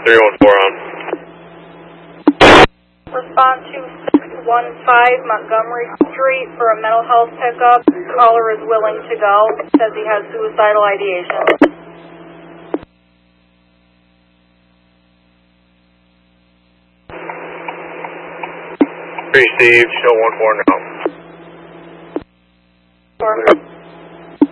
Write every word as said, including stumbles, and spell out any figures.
three one four on. Respond to six one five Montgomery Street for a mental health pickup. Caller is willing to go. Says he has suicidal ideation. Received, show one four now. Four.